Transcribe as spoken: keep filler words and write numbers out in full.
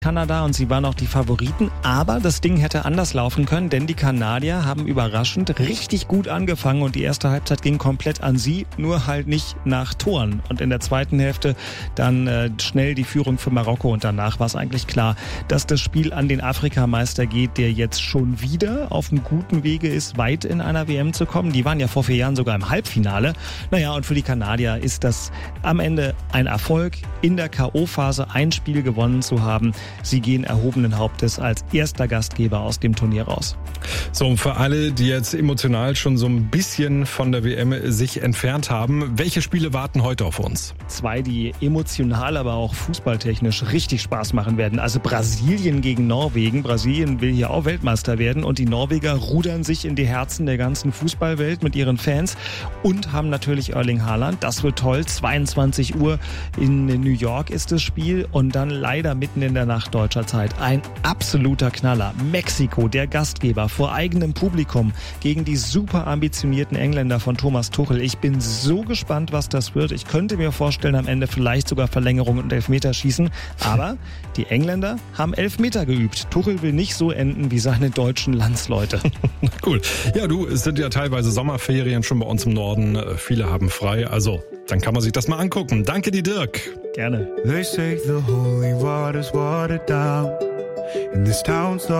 Kanada und sie waren auch die Favoriten, aber das Ding hätte anders laufen können, denn die Kanadier haben überraschend richtig gut angefangen und die erste Halbzeit ging komplett an sie, nur halt nicht nach Toren. Und in der zweiten Hälfte dann äh, schnell die Führung für Marokko und danach war es eigentlich klar, dass das Spiel an den Afrikameister geht, der jetzt schon wieder auf einem guten Wege ist, weit in einer W M zu kommen. Die waren ja vor vier Jahren sogar im Halbfinale. Naja, und für die Kanadier ist das am Ende ein Erfolg, in der K O-Phase ein Spiel gewonnen zu haben. Sie gehen erhobenen Hauptes als erster Gastgeber aus dem Turnier raus. So, und für alle, die jetzt emotional schon so ein bisschen von der W M sich entfernt haben, welche Spiele warten heute auf uns? Zwei, die emotional, aber auch fußballtechnisch richtig Spaß machen werden. Also Brasilien gegen Norwegen. Brasilien will hier auch Weltmeister werden und die Norweger rudern sich in die Herzen der ganzen Fußballwelt mit ihren Fans und haben natürlich Erling Haaland. Das wird toll. zweiundzwanzig Uhr in New York ist das Spiel und dann leider mitten in der Nacht deutscher Zeit ein absoluter Knaller. Mexiko, der Gastgeber, vor eigenem Publikum gegen die super ambitionierten Engländer von Thomas Tuchel. Ich bin so gespannt, was das wird. Ich könnte mir vorstellen, am Ende vielleicht sogar Verlängerung und Elfmeterschießen. Aber die Engländer haben Elfmeter geübt. Tuchel will nicht so enden wie seine deutschen Landsleute. Cool. Ja, du, es sind ja teilweise Sommerferien schon bei uns im Norden. Viele haben frei. Also, dann kann man sich das mal angucken. Danke dir, Dirk. Gerne. They say the holy water's watered down in this town's